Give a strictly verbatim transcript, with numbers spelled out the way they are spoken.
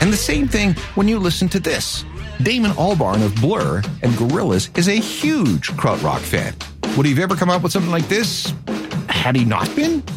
And the same thing when you listen to this. Damon Albarn of Blur and Gorillaz is a huge krautrock fan. Would he have ever come up with something like this had he not been?